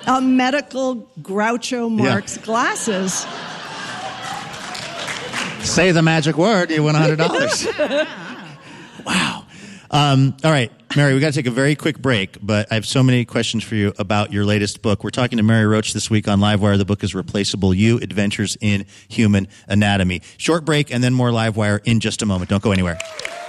medical Groucho Marx glasses. Say the magic word, you win $100. Wow. All right, Mary, we got to take a very quick break, but I have so many questions for you about your latest book. We're talking to Mary Roach this week on Livewire. The book is Replaceable You, Adventures in Human Anatomy. Short break and then more Livewire in just a moment. Don't go anywhere.